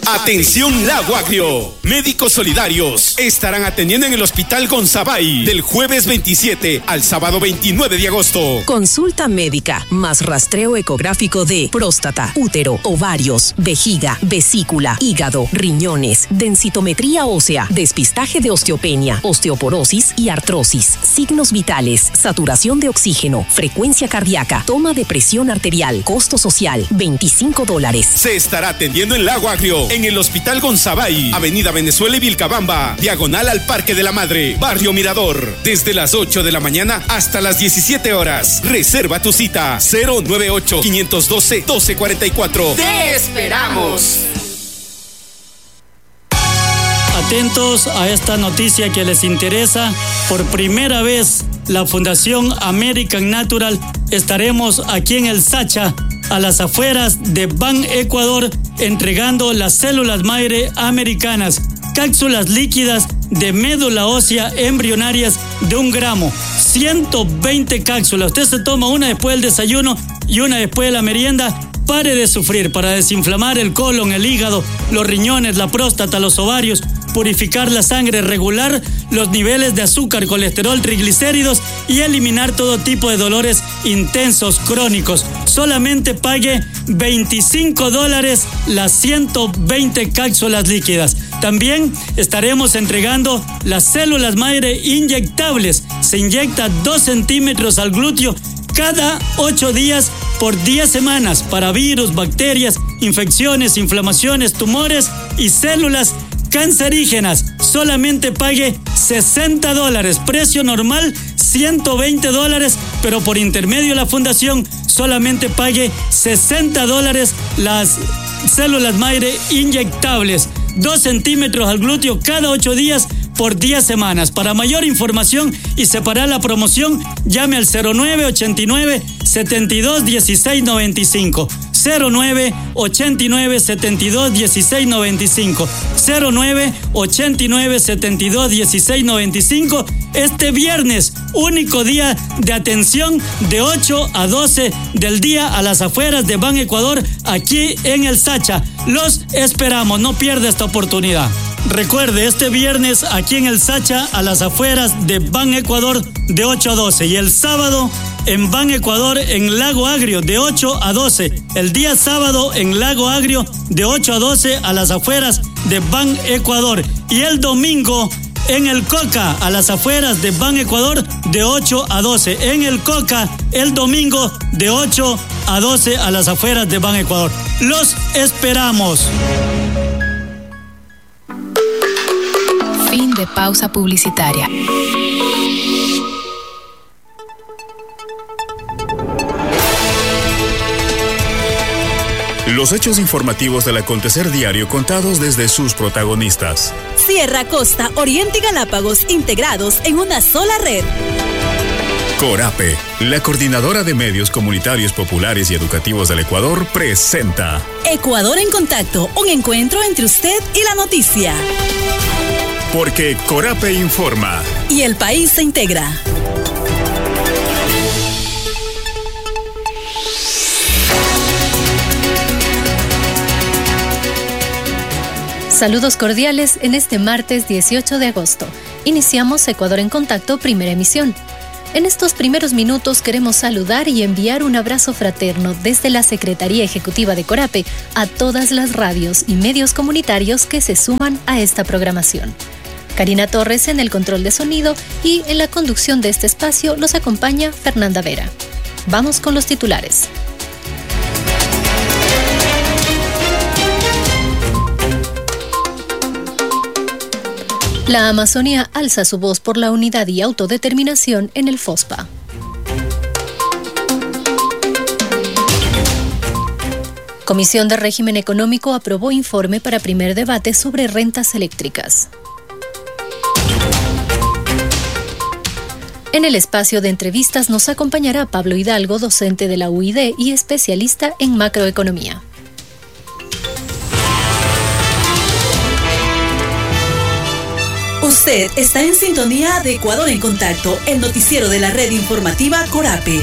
Atención Lago Agrio. Médicos solidarios estarán atendiendo en el Hospital Gonzabay del jueves 27 al sábado 29 de agosto. Consulta médica más rastreo ecográfico de próstata, útero, ovarios, vejiga, vesícula, hígado, riñones, densitometría ósea, despistaje de osteopenia, osteoporosis y artrosis, signos vitales, saturación de oxígeno, frecuencia cardíaca, toma de presión arterial, costo social, $25. Se estará atendiendo en Lago Agrio, en el Hospital Gonzabay, Avenida Venezuela y Vilcabamba, diagonal al Parque de la Madre, Barrio Mirador, desde las 8 de la mañana hasta las 17 horas. Reserva tu cita 098-512-1244. ¡Te esperamos! Atentos a esta noticia que les interesa. Por primera vez, la Fundación American Natural estaremos aquí en el Sacha, a las afueras de Ban Ecuador, entregando las células madre americanas, cápsulas líquidas de médula ósea embrionarias de 1 gramo, 120 cápsulas. Usted se toma una después del desayuno y una después de la merienda. Pare de sufrir para desinflamar el colon, el hígado, los riñones, la próstata, los ovarios, purificar la sangre, regular los niveles de azúcar, colesterol, triglicéridos y eliminar todo tipo de dolores intensos, crónicos. Solamente pague $25 las 120 cápsulas líquidas. También estaremos entregando las células madre inyectables. Se inyecta 2 centímetros al glúteo cada 8 días por 10 semanas para virus, bacterias, infecciones, inflamaciones, tumores y células cancerígenas. Solamente pague $60. Precio normal $120, pero por intermedio de la fundación solamente pague $60 las células madre inyectables. 2 centímetros al glúteo cada 8 días por 10 semanas. Para mayor información y separar la promoción, llame al 0989-721695. 0989-721695. 0989-721695. Este viernes, único día de atención de 8 a 12 del día a las afueras de Ban Ecuador, aquí en el Sacha. Los esperamos, no pierda esta oportunidad. Recuerde, este viernes aquí en el Sacha, a las afueras de Ban Ecuador, de 8 a 12. Y el sábado en Ban Ecuador, en Lago Agrio, de 8 a 12. El día sábado en Lago Agrio, de 8 a 12, a las afueras de Ban Ecuador. Y el domingo en el Coca, a las afueras de Ban Ecuador, de 8 a 12. En el Coca, el domingo, de 8 a 12, a las afueras de Ban Ecuador. Los esperamos. Fin de pausa publicitaria. Los hechos informativos del acontecer diario contados desde sus protagonistas. Sierra, Costa, Oriente y Galápagos integrados en una sola red. Corape, la coordinadora de medios comunitarios, populares y educativos del Ecuador, presenta Ecuador en Contacto, un encuentro entre usted y la noticia. Porque Corape informa. Y el país se integra. Saludos cordiales en este martes 18 de agosto. Iniciamos Ecuador en Contacto, primera emisión. En estos primeros minutos queremos saludar y enviar un abrazo fraterno desde la Secretaría Ejecutiva de Corape a todas las radios y medios comunitarios que se suman a esta programación. Karina Torres en el control de sonido y en la conducción de este espacio los acompaña Fernanda Vera. Vamos con los titulares. La Amazonía alza su voz por la unidad y autodeterminación en el FOSPA. Comisión de Régimen Económico aprobó informe para primer debate sobre rentas eléctricas. En el espacio de entrevistas nos acompañará Pablo Hidalgo, docente de la UID y especialista en macroeconomía. Usted está en sintonía de Ecuador en Contacto, el noticiero de la red informativa Corape.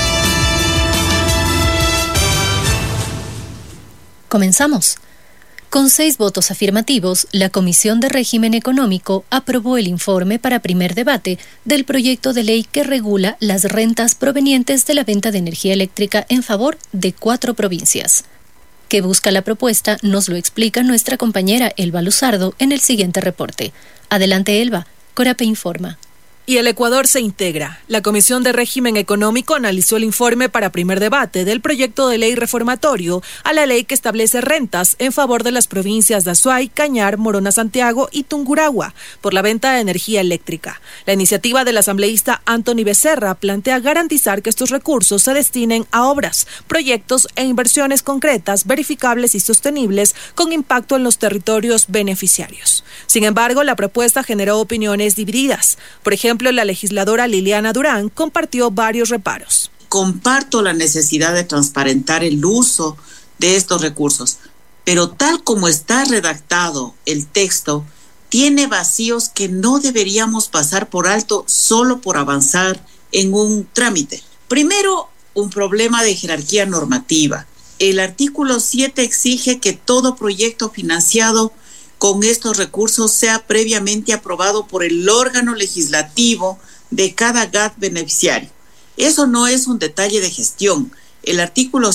Comenzamos. Con 6 votos afirmativos, la Comisión de Régimen Económico aprobó el informe para primer debate del proyecto de ley que regula las rentas provenientes de la venta de energía eléctrica en favor de 4 provincias. ¿Qué busca la propuesta? Nos lo explica nuestra compañera Elba Luzardo en el siguiente reporte. Adelante, Elba. Corape informa. Y el Ecuador se integra. La Comisión de Régimen Económico analizó el informe para primer debate del proyecto de ley reformatorio a la ley que establece rentas en favor de las provincias de Azuay, Cañar, Morona Santiago y Tungurahua por la venta de energía eléctrica. La iniciativa del asambleísta Anthony Becerra plantea garantizar que estos recursos se destinen a obras, proyectos e inversiones concretas, verificables y sostenibles con impacto en los territorios beneficiarios. Sin embargo, la propuesta generó opiniones divididas. Por ejemplo, la legisladora Liliana Durán compartió varios reparos. Comparto la necesidad de transparentar el uso de estos recursos, pero tal como está redactado el texto, tiene vacíos que no deberíamos pasar por alto solo por avanzar en un trámite. Primero, un problema de jerarquía normativa. El artículo 7 exige que todo proyecto financiado con estos recursos sea previamente aprobado por el órgano legislativo de cada GAT beneficiario. Eso no es un detalle de gestión. El artículo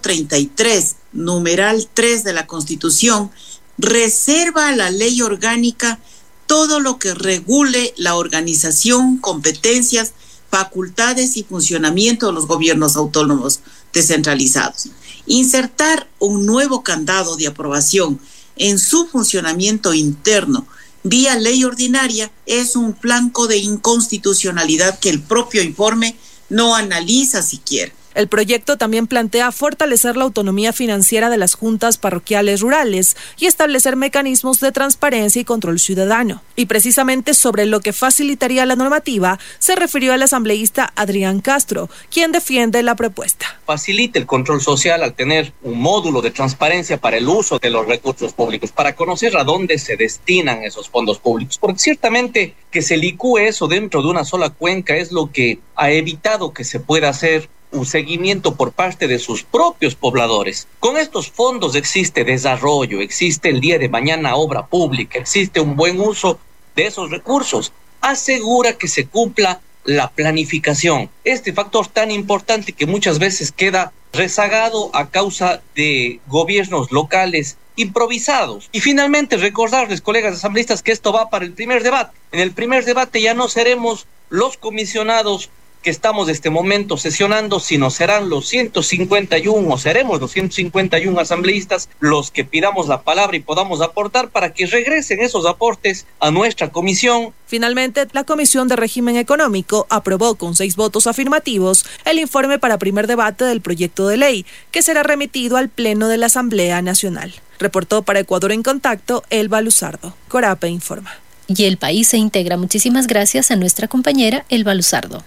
133, numeral 3 de la Constitución, reserva a la ley orgánica todo lo que regule la organización, competencias, facultades y funcionamiento de los gobiernos autónomos descentralizados. Insertar un nuevo candado de aprobación en su funcionamiento interno vía ley ordinaria es un flanco de inconstitucionalidad que el propio informe no analiza siquiera. El proyecto también plantea fortalecer la autonomía financiera de las juntas parroquiales rurales y establecer mecanismos de transparencia y control ciudadano. Y precisamente sobre lo que facilitaría la normativa se refirió el asambleísta Adrián Castro, quien defiende la propuesta. Facilita el control social al tener un módulo de transparencia para el uso de los recursos públicos, para conocer a dónde se destinan esos fondos públicos, porque ciertamente que se licúe eso dentro de una sola cuenca es lo que ha evitado que se pueda hacer un seguimiento por parte de sus propios pobladores. Con estos fondos existe desarrollo, existe el día de mañana obra pública, existe un buen uso de esos recursos. Asegura que se cumpla la planificación. Este factor tan importante que muchas veces queda rezagado a causa de gobiernos locales improvisados. Y finalmente recordarles, colegas asambleístas, que esto va para el primer debate. En el primer debate ya no seremos los comisionados que estamos en este momento sesionando, sino serán los 151 o seremos los 151 asambleístas los que pidamos la palabra y podamos aportar para que regresen esos aportes a nuestra comisión. Finalmente, la Comisión de Régimen Económico aprobó con 6 votos afirmativos el informe para primer debate del proyecto de ley, que será remitido al Pleno de la Asamblea Nacional. Reportó para Ecuador en Contacto, Elba Luzardo. Corape informa. Y el país se integra. Muchísimas gracias a nuestra compañera Elba Luzardo.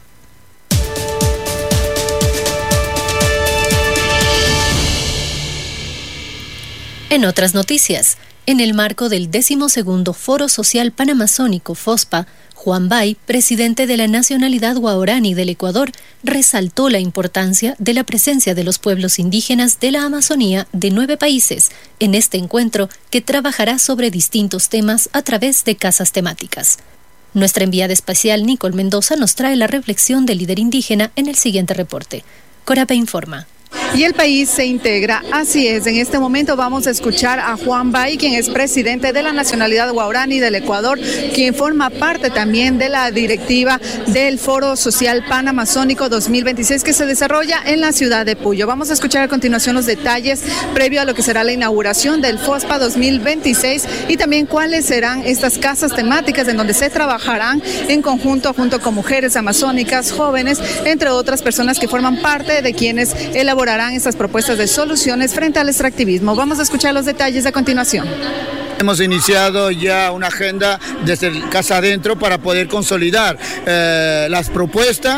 En otras noticias, en el marco del 12º Foro Social Panamazónico FOSPA, Juan Bay, presidente de la nacionalidad guaraní del Ecuador, resaltó la importancia de la presencia de los pueblos indígenas de la Amazonía de 9 países en este encuentro que trabajará sobre distintos temas a través de casas temáticas. Nuestra enviada especial Nicole Mendoza nos trae la reflexión del líder indígena en el siguiente reporte. Corape informa. Y el país se integra, así es. En este momento vamos a escuchar a Juan Bay, quien es presidente de la nacionalidad guaraní del Ecuador, quien forma parte también de la directiva del Foro Social Panamazónico 2026 que se desarrolla en la ciudad de Puyo. Vamos a escuchar a continuación los detalles previo a lo que será la inauguración del FOSPA 2026 y también cuáles serán estas casas temáticas en donde se trabajarán en conjunto junto con mujeres amazónicas, jóvenes, entre otras personas que forman parte de quienes elaborarán estas propuestas de soluciones frente al extractivismo. Vamos a escuchar los detalles a continuación. Hemos iniciado ya una agenda desde Casa Adentro para poder consolidar las propuestas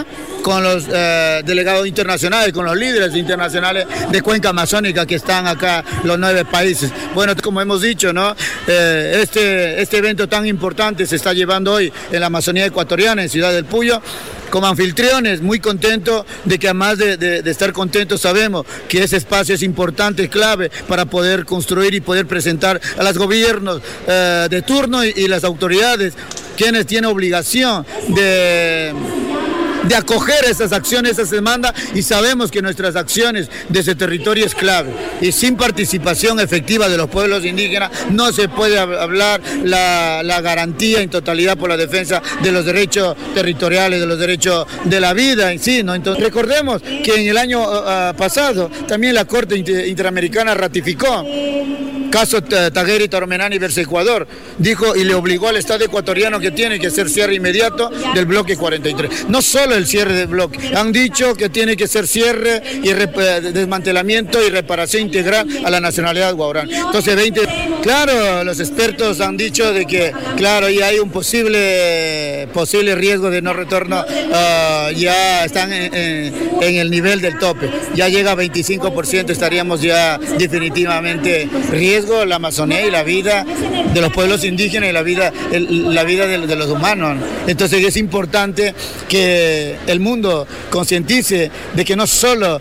con los delegados internacionales, con los líderes internacionales de Cuenca Amazónica que están acá, los 9 países. Bueno, como hemos dicho, ¿no? Este evento tan importante se está llevando hoy en la Amazonía ecuatoriana, en Ciudad del Puyo. Como anfitriones, muy contentos de que además de estar contentos sabemos que ese espacio es importante, clave para poder construir y poder presentar a los gobiernos de turno y las autoridades, quienes tienen obligación de acoger esas acciones, esas demandas, y sabemos que nuestras acciones de ese territorio es clave. Y sin participación efectiva de los pueblos indígenas no se puede hablar la garantía en totalidad por la defensa de los derechos territoriales, de los derechos de la vida en sí, ¿no? Entonces, recordemos que en el año pasado también la Corte Interamericana ratificó caso Tagueri Toromenani versus Ecuador, dijo y le obligó al Estado ecuatoriano que tiene que hacer cierre inmediato del bloque 43. No solo el cierre del bloque, han dicho que tiene que ser cierre y desmantelamiento y reparación integral a la nacionalidad guaraní. Entonces, claro, los expertos han dicho de que, claro, ya hay un posible riesgo de no retorno, ya están en el nivel del tope, ya llega a 25%, estaríamos ya definitivamente riesgo la Amazonía y la vida de los pueblos indígenas y la vida de los humanos. Entonces es importante que el mundo concientice de que no solo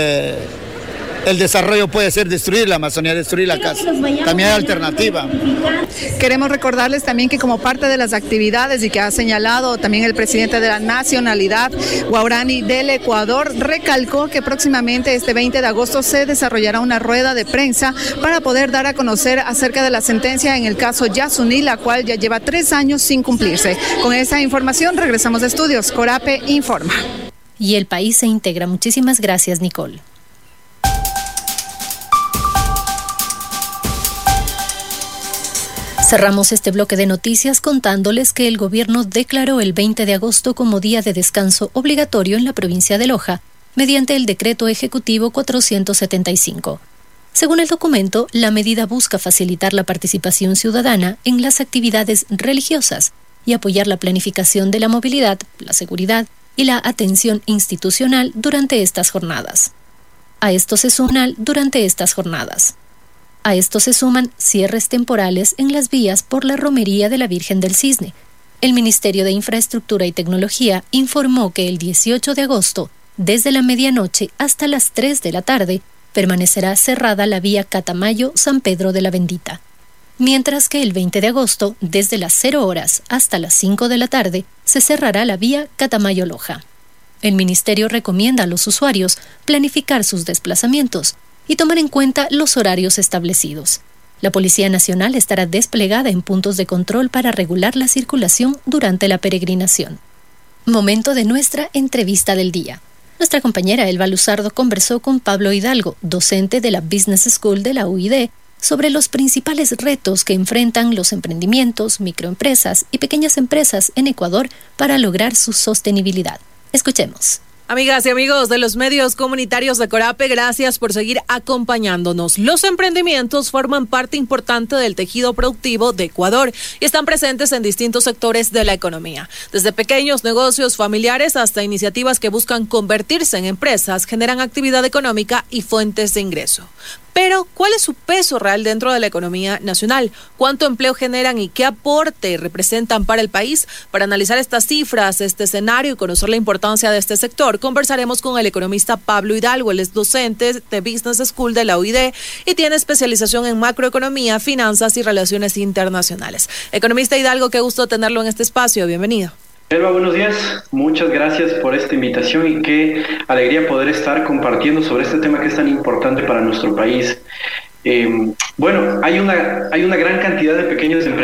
el desarrollo puede ser destruir la Amazonía, destruir la casa. También hay alternativa. Queremos recordarles también que como parte de las actividades y que ha señalado también el presidente de la nacionalidad guaraní del Ecuador, recalcó que próximamente este 20 de agosto se desarrollará una rueda de prensa para poder dar a conocer acerca de la sentencia en el caso Yasuní, la cual ya lleva 3 años sin cumplirse. Con esa información regresamos a estudios. Corape informa. Y el país se integra. Muchísimas gracias, Nicole. Cerramos este bloque de noticias contándoles que el gobierno declaró el 20 de agosto como día de descanso obligatorio en la provincia de Loja, mediante el decreto ejecutivo 475. Según el documento, la medida busca facilitar la participación ciudadana en las actividades religiosas y apoyar la planificación de la movilidad, la seguridad y la atención institucional durante estas jornadas. A esto se suman cierres temporales en las vías por la romería de la Virgen del Cisne. El Ministerio de Infraestructura y Tecnología informó que el 18 de agosto, desde la medianoche hasta las 3 de la tarde, permanecerá cerrada la vía Catamayo-San Pedro de la Bendita. Mientras que el 20 de agosto, desde las 0 horas hasta las 5 de la tarde, se cerrará la vía Catamayo-Loja. El Ministerio recomienda a los usuarios planificar sus desplazamientos y tomar en cuenta los horarios establecidos. La Policía Nacional estará desplegada en puntos de control para regular la circulación durante la peregrinación. Momento de nuestra entrevista del día. Nuestra compañera Elba Luzardo conversó con Pablo Hidalgo, docente de la Business School de la UID, sobre los principales retos que enfrentan los emprendimientos, microempresas y pequeñas empresas en Ecuador para lograr su sostenibilidad. Escuchemos. Amigas y amigos de los medios comunitarios de Corape, gracias por seguir acompañándonos. Los emprendimientos forman parte importante del tejido productivo de Ecuador y están presentes en distintos sectores de la economía. Desde pequeños negocios familiares hasta iniciativas que buscan convertirse en empresas, generan actividad económica y fuentes de ingreso. Pero, ¿cuál es su peso real dentro de la economía nacional? ¿Cuánto empleo generan y qué aporte representan para el país? Para analizar estas cifras, este escenario y conocer la importancia de este sector, conversaremos con el economista Pablo Hidalgo. Él es docente de Business School de la UID y tiene especialización en macroeconomía, finanzas y relaciones internacionales. Economista Hidalgo, qué gusto tenerlo en este espacio. Bienvenido. Elba, buenos días. Muchas gracias por esta invitación y qué alegría poder estar compartiendo sobre este tema que es tan importante para nuestro país. Bueno, hay una gran cantidad de pequeños emprendedores